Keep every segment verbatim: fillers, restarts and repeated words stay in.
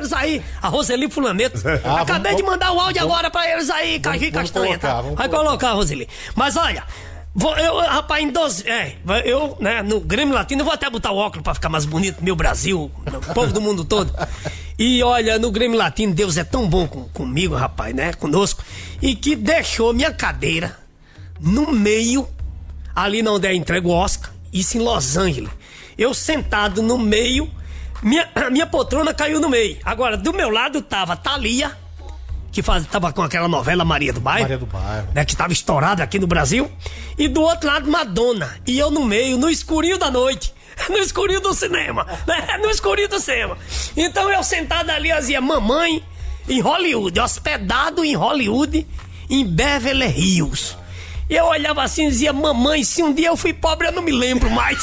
eles aí. A Roseli Fulaneto. Ah, Acabei vamos, de mandar o áudio vamos, agora pra eles aí, Caju e Castanha. colocar, Tá? vamos Vai colocar. colocar, Roseli. Mas olha, vou, eu, rapaz, em doze. É, eu, né, no Grêmio Latino, eu vou até botar o óculos pra ficar mais bonito, meu Brasil, o povo do mundo todo. E olha, no Grêmio Latino, Deus é tão bom com, comigo, rapaz, né? Conosco. E que deixou minha cadeira no meio, ali onde é entregue o Oscar, isso em Los Angeles. Eu sentado no meio, minha, minha poltrona caiu no meio. Agora, do meu lado tava Thalia, que faz, tava com aquela novela Maria do Bairro. Maria do Bairro. Né, que tava estourada aqui no Brasil. E do outro lado, Madonna. E eu no meio, no escurinho da noite. No escurinho do cinema. Né? No escurinho do cinema. Então eu sentado ali, eu dizia, mamãe, em Hollywood, hospedado em Hollywood, em Beverly Hills. E eu olhava assim e dizia, mamãe, se um dia eu fui pobre, eu não me lembro mais.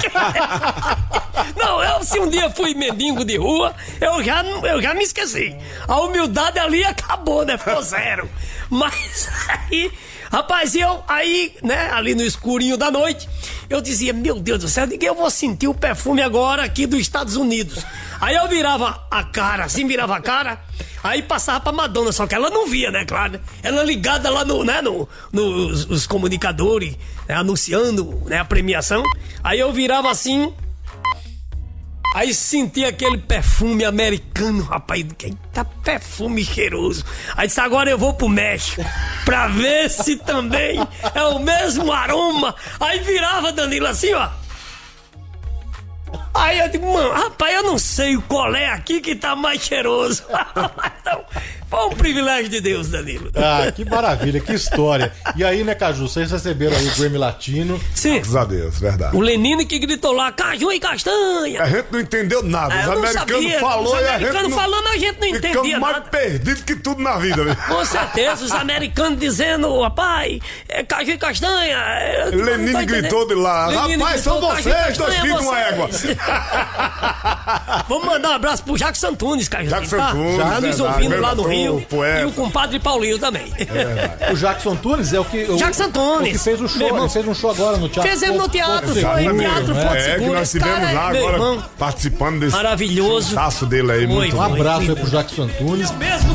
Não, eu, se um dia fui mendigo de rua, eu já, eu já me esqueci. A humildade ali acabou, né? Ficou zero. Mas aí, rapaz, eu aí, né, ali no escurinho da noite, eu dizia, meu Deus do céu, eu vou sentir o perfume agora aqui dos Estados Unidos. Aí eu virava a cara, assim, virava a cara, aí passava pra Madonna, só que ela não via, né, claro, né? Ela ligada lá no, né, no, nos os comunicadores, né, anunciando, né, a premiação. Aí eu virava assim, aí sentia aquele perfume americano, rapaz, eita perfume cheiroso. Aí disse, agora eu vou pro México, pra ver se também é o mesmo aroma. Aí virava, Danilo, assim, ó. Aí eu digo, mano, rapaz, eu não sei qual é aqui que tá mais cheiroso. Então, foi um privilégio de Deus, Danilo. Ah, que maravilha, que história. E aí, né, Caju, vocês receberam aí o Grammy Latino. Sim. Graças a Deus, verdade. O Lenine que gritou lá, Caju e Castanha. A gente não entendeu nada. É, Os eu não americanos sabia. falou Os e a gente americanos não... falando, a gente não entendia Ficamos mais nada. perdidos que tudo na vida, né? Com certeza, os americanos dizendo, rapaz, é Caju e Castanha. eu não Lenine tô entendendo. gritou de lá. Lenine Rapaz, são gritou, Caju e vocês, dois Castanha, filhos de uma égua. vocês. Vamos mandar um abraço pro Jackson Antunes, Caju. Jackson tá? Antunes, Já nos verdade, ouvindo lá no verdade. Rio. O poeta. E o compadre Paulinho também. O Jackson Tunes é o que. O, Jackson Tunes. O que fez o Meu show. irmão. Ele fez um show agora no teatro. Fizemos no Porto- teatro, Porto foi Seguro, teatro né? Porto É, que Seguro. nós Esse estivemos cara é lá meu agora irmão. participando desse Maravilhoso. taço dele aí. Foi, muito foi. Um abraço aí pro Jackson Tunes.